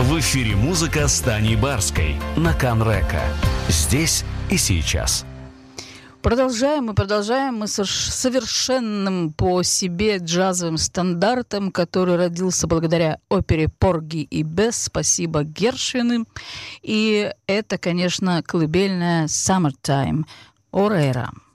В эфире музыка с Таней Барской на Канрека. Здесь и сейчас. Продолжаем мы с совершенным по себе джазовым стандартом, который родился благодаря опере «Порги и Бесс». Спасибо Гершвину. И это, конечно, колыбельная «Summertime» Орейра.